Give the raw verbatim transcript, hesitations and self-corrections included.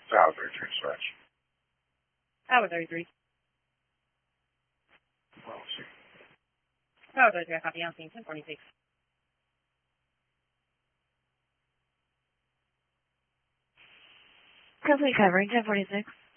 Tower thirty-three, dispatch. Tower thirty-three. Well, see. Tower thirty-three, I copy on scene, ten forty-six. Complete coverage, ten forty-six.